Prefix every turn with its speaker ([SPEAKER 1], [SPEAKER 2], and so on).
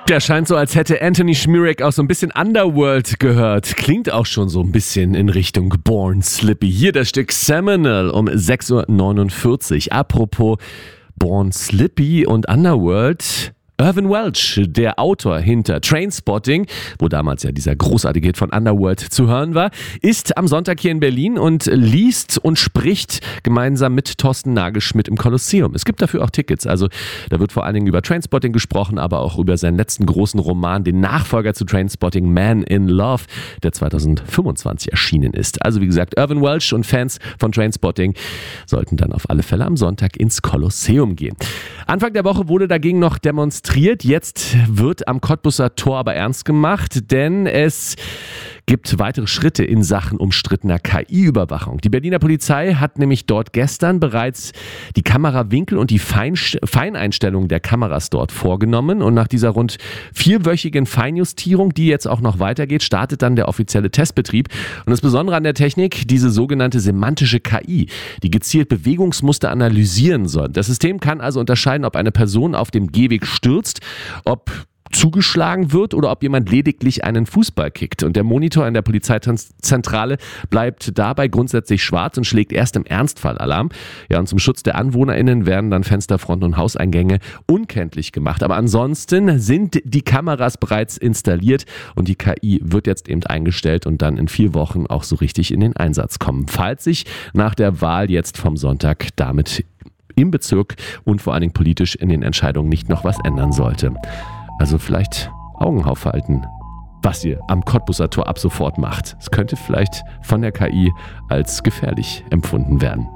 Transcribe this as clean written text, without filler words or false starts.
[SPEAKER 1] Der scheint so, als hätte Anthony Schmierek auch so ein bisschen Underworld gehört. Klingt auch schon so ein bisschen in Richtung Born Slippy. Hier das Stück Seminal um 6.49 Uhr. Apropos Born Slippy und Underworld. Irvin Welsh, der Autor hinter Trainspotting, wo damals ja dieser großartige Hit von Underworld zu hören war, ist am Sonntag hier in Berlin und liest und spricht gemeinsam mit Thorsten Nagelschmidt im Kolosseum. Es gibt dafür auch Tickets, also da wird vor allen Dingen über Trainspotting gesprochen, aber auch über seinen letzten großen Roman, den Nachfolger zu Trainspotting, Man in Love, der 2025 erschienen ist. Also wie gesagt, Irvin Welsh und Fans von Trainspotting sollten dann auf alle Fälle am Sonntag ins Kolosseum gehen. Anfang der Woche wurde dagegen noch demonstriert. Jetzt wird am Cottbuser Tor aber ernst gemacht, denn es gibt weitere Schritte in Sachen umstrittener KI-Überwachung. Die Berliner Polizei hat nämlich dort gestern bereits die Kamerawinkel und die Feineinstellungen der Kameras dort vorgenommen. Und nach dieser rund 4-wöchigen Feinjustierung, die jetzt auch noch weitergeht, startet dann der offizielle Testbetrieb. Und das Besondere an der Technik, diese sogenannte semantische KI, die gezielt Bewegungsmuster analysieren soll. Das System kann also unterscheiden, ob eine Person auf dem Gehweg stürzt, ob zugeschlagen wird oder ob jemand lediglich einen Fußball kickt. Und der Monitor in der Polizeizentrale bleibt dabei grundsätzlich schwarz und schlägt erst im Ernstfall Alarm. Ja, und zum Schutz der AnwohnerInnen werden dann Fensterfronten und Hauseingänge unkenntlich gemacht. Aber ansonsten sind die Kameras bereits installiert und die KI wird jetzt eben eingestellt und dann in 4 Wochen auch so richtig in den Einsatz kommen. Falls sich nach der Wahl jetzt vom Sonntag damit im Bezirk und vor allen Dingen politisch in den Entscheidungen nicht noch was ändern sollte. Also vielleicht Augen aufhalten, was ihr am Cottbuser Tor ab sofort macht. Es könnte vielleicht von der KI als gefährlich empfunden werden.